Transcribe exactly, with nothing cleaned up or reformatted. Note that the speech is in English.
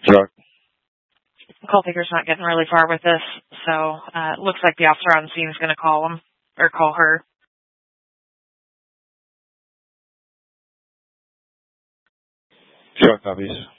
Chuck. Call taker's not getting really far with this, so uh, it looks like the officer on scene is going to call him, or call her. Chuck copies.